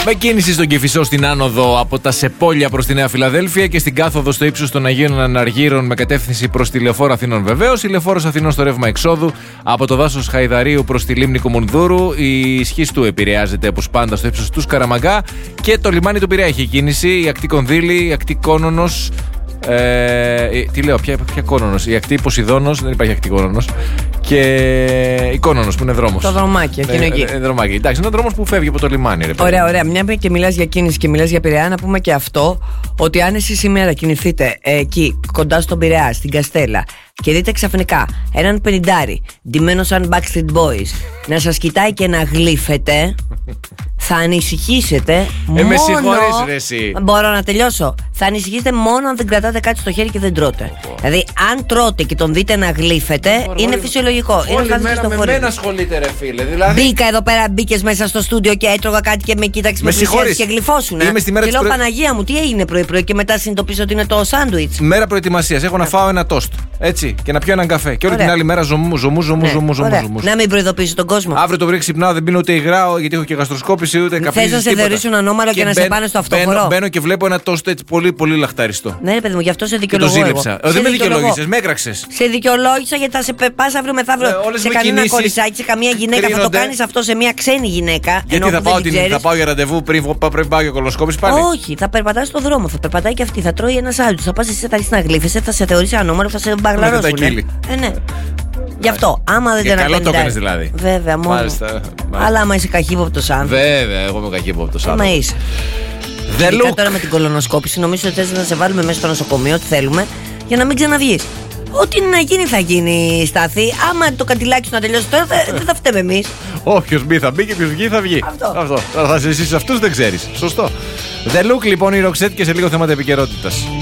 Με κίνηση στον Κηφισό στην άνοδο από τα Σεπόλια προς τη Νέα Φιλαδέλφια και στην κάθοδο στο ύψος των Αγίων Αναργύρων με κατεύθυνση προς τη Λεωφόρο Αθηνών βεβαίως. Η Λεωφόρος Αθηνών στο ρεύμα εξόδου από το δάσος Χαϊδαρίου προς τη λίμνη Κομουνδούρου. Η Σχίστου επηρεάζεται όπως πάντα στο ύψος του Σκαραμαγκά και το λιμάνι του Πειραιά έχει κίνηση. Η ακτή Κονδύλη, η ακτή Κόνονος. Τι λέω, ποια Κόνονος? Η ακτή Ποσειδώνος, δεν υπάρχει ακτή Κόνονος. Και η Κόνονος που είναι δρόμος. Το δρομάκι, εκείνο εκεί. Δρομάκι. Εντάξει, είναι ο δρόμος που φεύγει από το λιμάνι. Ρε, ωραία, ωραία. Μια και μιλάς για κίνηση και μιλάς για Πειραιά, να πούμε και αυτό: ότι αν εσείς σήμερα κινηθείτε εκεί κοντά στον Πειραιά, στην Καστέλα, και δείτε ξαφνικά έναν πενιντάρι ντυμένο σαν Backstreet Boys να σας κοιτάει και να γλύφετε, θα ανησυχήσετε μόνο. Με συγχωρείς, ρε εσύ. Μπορώ να τελειώσω? Θα ανησυχήσετε μόνο αν δεν κρατάτε κάτι στο χέρι και δεν τρώτε. Δηλαδή, αν τρώτε και τον δείτε να γλύφετε, είναι φυσιολογικό. Όλη μέρα με μένα ασχολείται, ρε φίλε. Δηλαδή... Μπήκα εδώ πέρα, μπήκες μέσα στο στούντιο και έτρωγα κάτι και με κοίταξε με πλησιάσεις και γλυφώσουνε. Και λέω, Παναγία μου, τι έγινε πρωί-πρωί, και μετά συνειδητοποίησα ότι είναι το σάντουιτς. Μέρα προετοιμασίας. Έχω να φάω ένα τόστ. Έτσι. Και να πιω έναν καφέ. Και όλη την άλλη μέρα ζωμού. Να μην προειδοποιήσω τον κόσμο. Αύριο το πρωί ξυπνάω, δεν πίνω ούτε υγρά, γιατί έχω και γαστροσκόπηση ούτε καφέ. Θες να σε θεωρήσουν ανώμαλο και να σε πάνε στο αυτοφορό? Μπαίνω και βλέπω ένα τόστ έτσι πολύ λαχταριστό. Ναι, ρε παιδί μου, γι' αυτό σε δικαιολογώ. Το ζήλεψα. Δεν με δικαιολόγησες, με έκραξες. Σε δικαιολόγησα γιατί θα σε πας αύριο μεθαύριο σε κανένα κοριτσάκι, σε καμία γυναίκα. Θα το κάνεις αυτό σε μια ξένη γυναίκα. Γιατί θα πάω για ραντεβού πριν πάω για κολοσκόπηση πάλι? Όχι, θα περπατάς στον δρόμο, θα περπατάει και αυτή, θα τρώει ένα σάντουιτς, θα πας εσύ, θα αρχίσεις να γλύφεσαι, θα σε θεωρήσει ανώμαλο, θα σε μπαγλαρώσουν. Ναι. Γι' αυτό, άμα δεν καλό το έκανες δηλαδή. Βέβαια, μόνο. Μάλιστα. Αλλά άμα είσαι καχύποπτος άνθρωπος. Βέβαια, εγώ είμαι καχύποπτος άνθρωπος. Άμα είσαι. Ειδικά τώρα με την κολονοσκόπηση, νομίζω ότι θες να σε βάλουμε μέσα στο νοσοκομείο, ό,τι θέλουμε, για να μην ξαναβγείς. Ό,τι είναι να γίνει θα γίνει, Στάθη. Άμα το καντιλάκι σου να τελειώσει τώρα, δεν θα φταίμε εμείς. Όποιος μπει θα μπει και ποιος βγει θα βγει. Αυτό. Θα ζήσεις αυτούς, δεν ξέρεις. Σωστό. The Look λοιπόν, η Roxette και σε λίγο θέματα επικαιρότητας.